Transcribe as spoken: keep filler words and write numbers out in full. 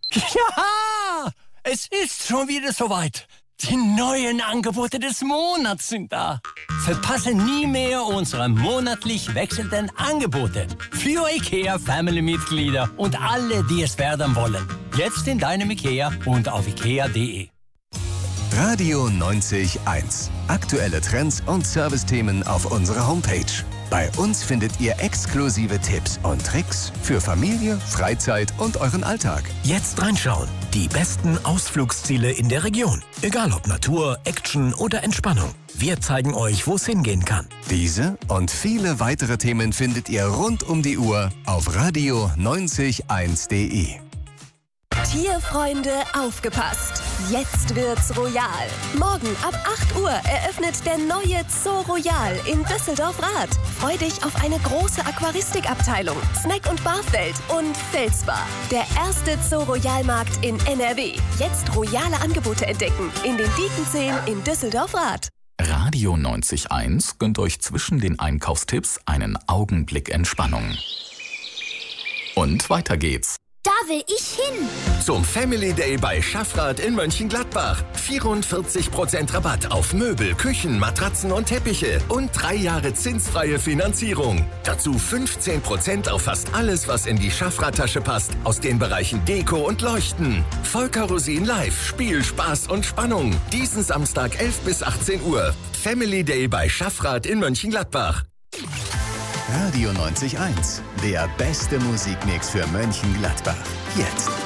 Ja, es ist schon wieder soweit. Die neuen Angebote des Monats sind da. Verpasse nie mehr unsere monatlich wechselnden Angebote. Für IKEA Family-Mitglieder und alle, die es werden wollen. Jetzt in deinem IKEA und auf ikea punkt de. Radio neunzig eins. Aktuelle Trends und Servicethemen auf unserer Homepage. Bei uns findet ihr exklusive Tipps und Tricks für Familie, Freizeit und euren Alltag. Jetzt reinschauen. Die besten Ausflugsziele in der Region. Egal ob Natur, Action oder Entspannung. Wir zeigen euch, wo es hingehen kann. Diese und viele weitere Themen findet ihr rund um die Uhr auf radio neunzig eins punkt de. Tierfreunde, aufgepasst! Jetzt wird's royal. Morgen ab acht Uhr eröffnet der neue Zoo Royal in Düsseldorf-Rath. Freu dich auf eine große Aquaristikabteilung, Snack- und Barfeld und Felsbar. Der erste Zoo Royal-Markt in N R W. Jetzt royale Angebote entdecken in den Diekenzehen in Düsseldorf-Rath. Radio neunzig eins gönnt euch zwischen den Einkaufstipps einen Augenblick Entspannung. Und weiter geht's. Da will ich hin. Zum Family Day bei Schaffrath in Mönchengladbach. vierundvierzig Prozent Rabatt auf Möbel, Küchen, Matratzen und Teppiche und drei Jahre zinsfreie Finanzierung. Dazu fünfzehn Prozent auf fast alles, was in die Schaffrath-Tasche passt, aus den Bereichen Deko und Leuchten. Volker Rosin live, Spiel, Spaß und Spannung. Diesen Samstag elf bis achtzehn Uhr. Family Day bei Schaffrath in Mönchengladbach. Radio neunzig eins. Der beste Musikmix für Mönchengladbach. Jetzt.